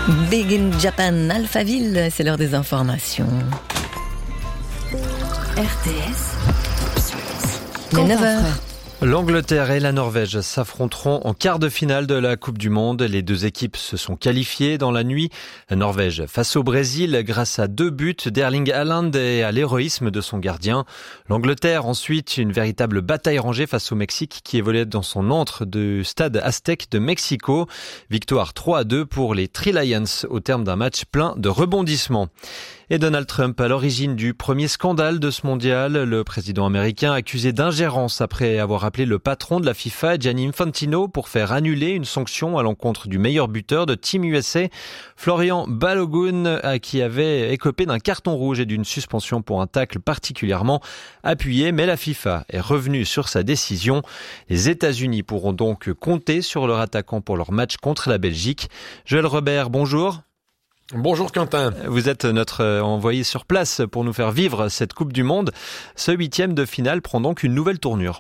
Big in Japan, Alphaville, c'est l'heure des informations. RTS. Il est 9h. L'Angleterre et la Norvège s'affronteront en quart de finale de la Coupe du Monde. Les deux équipes se sont qualifiées dans la nuit. La Norvège face au Brésil grâce à 2 buts d'Erling Haaland et à l'héroïsme de son gardien. L'Angleterre ensuite, une véritable bataille rangée face au Mexique qui évoluait dans son antre du stade Aztec de Mexico. Victoire 3-2 pour les Three Lions au terme d'un match plein de rebondissements. Et Donald Trump à l'origine du premier scandale de ce mondial. Le président américain accusé d'ingérence après avoir appelé le patron de la FIFA, Gianni Infantino, pour faire annuler une sanction à l'encontre du meilleur buteur de Team USA, Florian Balogun, qui avait écopé d'un carton rouge et d'une suspension pour un tacle particulièrement appuyé. Mais la FIFA est revenue sur sa décision. Les États-Unis pourront donc compter sur leur attaquant pour leur match contre la Belgique. Joël Robert, bonjour. Bonjour Quentin. Vous êtes notre envoyé sur place pour nous faire vivre cette Coupe du Monde. Ce 8e de finale prend donc une nouvelle tournure.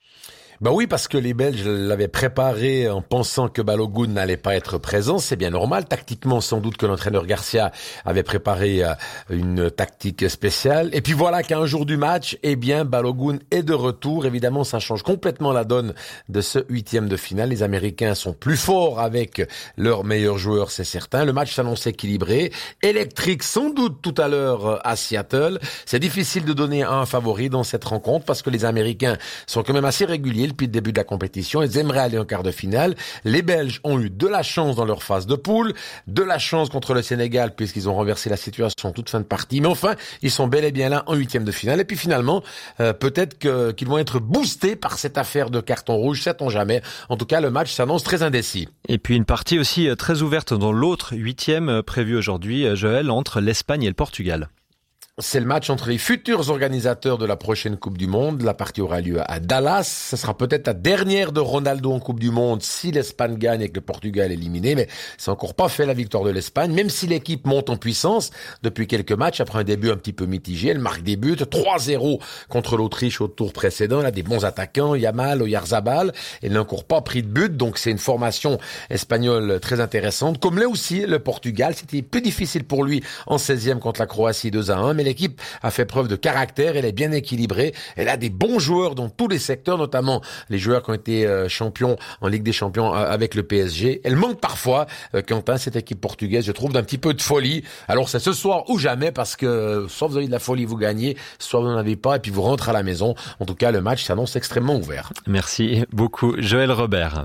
Ben oui, parce que les Belges l'avaient préparé en pensant que Balogun n'allait pas être présent. C'est bien normal. Tactiquement, sans doute que l'entraîneur Garcia avait préparé une tactique spéciale. Et puis voilà qu'à un jour du match, eh bien, Balogun est de retour. Évidemment, ça change complètement la donne de ce 8e de finale. Les Américains sont plus forts avec leurs meilleurs joueurs, c'est certain. Le match s'annonce équilibré, électrique sans doute tout à l'heure à Seattle. C'est difficile de donner un favori dans cette rencontre parce que les Américains sont quand même assez réguliers depuis le début de la compétition. Ils aimeraient aller en quart de finale. Les Belges ont eu de la chance dans leur phase de poule, de la chance contre le Sénégal puisqu'ils ont renversé la situation en toute fin de partie. Mais enfin, ils sont bel et bien là en 8e de finale. Et puis finalement, peut-être qu'ils vont être boostés par cette affaire de carton rouge, sait-on jamais. En tout cas, le match s'annonce très indécis. Et puis une partie aussi très ouverte dans l'autre 8e prévu aujourd'hui, Joël, entre l'Espagne et le Portugal. C'est le match entre les futurs organisateurs de la prochaine Coupe du Monde. La partie aura lieu à Dallas. Ce sera peut-être la dernière de Ronaldo en Coupe du Monde si l'Espagne gagne et que le Portugal est éliminé. Mais c'est encore pas fait la victoire de l'Espagne. Même si l'équipe monte en puissance depuis quelques matchs, après un début un petit peu mitigé, elle marque des buts. 3-0 contre l'Autriche au tour précédent. Elle a des bons attaquants, Yamal, Oyarzabal. Elle n'a encore pas pris de but. Donc c'est une formation espagnole très intéressante. Comme l'est aussi le Portugal. C'était plus difficile pour lui en 16e contre la Croatie 2-1. Mais l'équipe a fait preuve de caractère, elle est bien équilibrée, elle a des bons joueurs dans tous les secteurs, notamment les joueurs qui ont été champions en Ligue des Champions avec le PSG. Elle manque parfois, Quentin, cette équipe portugaise, je trouve, d'un petit peu de folie. Alors c'est ce soir ou jamais, parce que soit vous avez de la folie, vous gagnez, soit vous n'en avez pas, et puis vous rentrez à la maison. En tout cas, le match s'annonce extrêmement ouvert. Merci beaucoup, Joël Robert.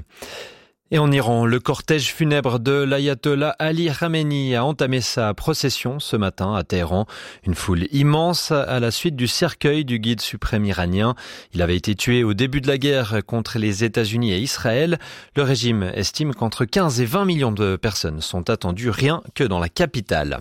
Et en Iran, le cortège funèbre de l'ayatollah Ali Khamenei a entamé sa procession ce matin à Téhéran. Une foule immense à la suite du cercueil du guide suprême iranien. Il avait été tué au début de la guerre contre les États-Unis et Israël. Le régime estime qu'entre 15 et 20 millions de personnes sont attendues rien que dans la capitale.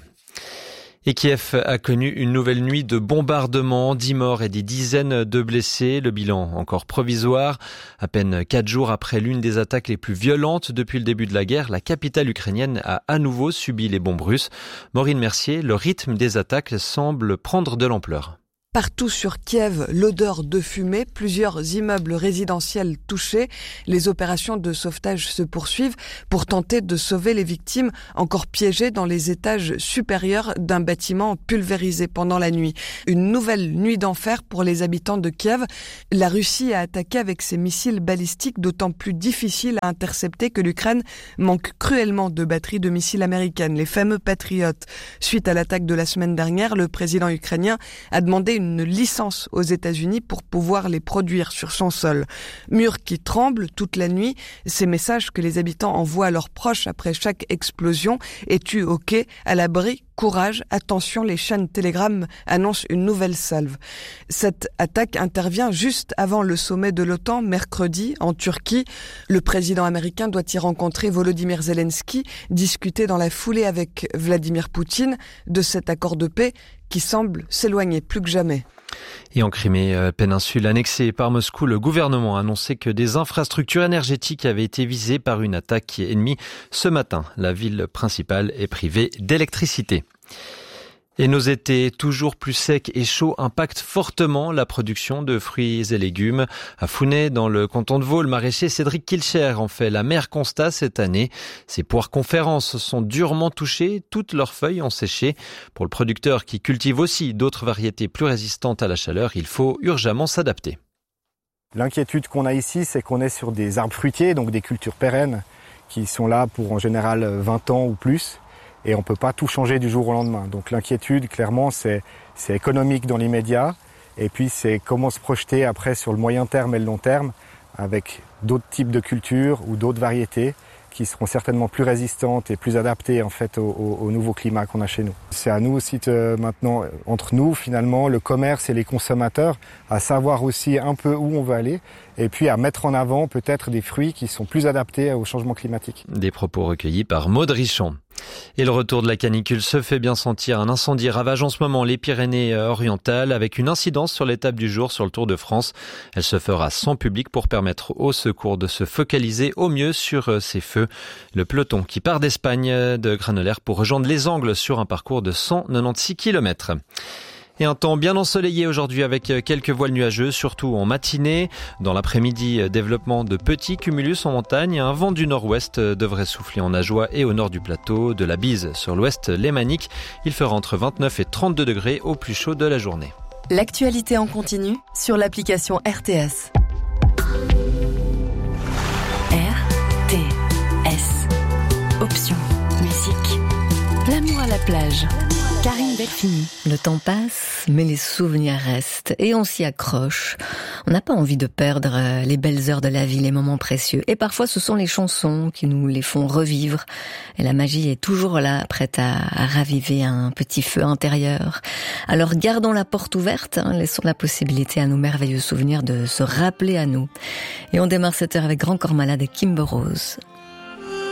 Et Kiev a connu une nouvelle nuit de bombardements, 10 morts et des dizaines de blessés. Le bilan encore provisoire. À peine 4 jours après l'une des attaques les plus violentes depuis le début de la guerre, la capitale ukrainienne a à nouveau subi les bombes russes. Maureen Mercier, le rythme des attaques semble prendre de l'ampleur. Partout sur Kiev, l'odeur de fumée, plusieurs immeubles résidentiels touchés. Les opérations de sauvetage se poursuivent pour tenter de sauver les victimes encore piégées dans les étages supérieurs d'un bâtiment pulvérisé pendant la nuit. Une nouvelle nuit d'enfer pour les habitants de Kiev. La Russie a attaqué avec ses missiles balistiques d'autant plus difficiles à intercepter que l'Ukraine manque cruellement de batteries de missiles américaines, les fameux Patriot. Suite à l'attaque de la semaine dernière, le président ukrainien a demandé une licence aux États-Unis pour pouvoir les produire sur son sol. Mur qui tremble toute la nuit, ces messages que les habitants envoient à leurs proches après chaque explosion. Es-tu OK? À l'abri? Courage, attention, les chaînes Telegram annoncent une nouvelle salve. Cette attaque intervient juste avant le sommet de l'OTAN, mercredi, en Turquie. Le président américain doit y rencontrer Volodymyr Zelensky, discuter dans la foulée avec Vladimir Poutine de cet accord de paix qui semble s'éloigner plus que jamais. Et en Crimée, péninsule annexée par Moscou, le gouvernement a annoncé que des infrastructures énergétiques avaient été visées par une attaque ennemie ce matin. La ville principale est privée d'électricité. Et nos étés toujours plus secs et chauds impactent fortement la production de fruits et légumes. À Founet, dans le canton de Vaud, le maraîcher Cédric Kilcher en fait l'amer constat cette année. Ces poires conférences sont durement touchées, toutes leurs feuilles ont séché. Pour le producteur qui cultive aussi d'autres variétés plus résistantes à la chaleur, il faut urgemment s'adapter. L'inquiétude qu'on a ici, c'est qu'on est sur des arbres fruitiers, donc des cultures pérennes, qui sont là pour en général 20 ans ou plus. Et on ne peut pas tout changer du jour au lendemain. Donc l'inquiétude, clairement, c'est économique dans l'immédiat. Et puis c'est comment se projeter après sur le moyen terme et le long terme avec d'autres types de cultures ou d'autres variétés qui seront certainement plus résistantes et plus adaptées en fait au nouveau climat qu'on a chez nous. C'est à nous aussi maintenant, entre nous finalement, le commerce et les consommateurs, à savoir aussi un peu où on veut aller et puis à mettre en avant peut-être des fruits qui sont plus adaptés au changement climatique. Des propos recueillis par Maud Richon. Et le retour de la canicule se fait bien sentir. Un incendie ravage en ce moment les Pyrénées-Orientales avec une incidence sur l'étape du jour sur le Tour de France. Elle se fera sans public pour permettre aux secours de se focaliser au mieux sur ces feux. Le peloton qui part d'Espagne de Granollers pour rejoindre les Angles sur un parcours de 196 km. Et un temps bien ensoleillé aujourd'hui avec quelques voiles nuageux, surtout en matinée. Dans l'après-midi, développement de petits cumulus en montagne. Un vent du nord-ouest devrait souffler en Ajoie et au nord du plateau. De la bise sur l'ouest lémanique. Il fera entre 29 et 32 degrés au plus chaud de la journée. L'actualité en continu sur l'application RTS. RTS. Option. Musique. L'amour à la plage. Karine Delphini. Le temps passe, mais les souvenirs restent et on s'y accroche. On n'a pas envie de perdre les belles heures de la vie, les moments précieux. Et parfois, ce sont les chansons qui nous les font revivre. Et la magie est toujours là, prête à raviver un petit feu intérieur. Alors gardons la porte ouverte, laissons la possibilité à nos merveilleux souvenirs de se rappeler à nous. Et on démarre cette heure avec Grand Corps Malade et Kimber Rose.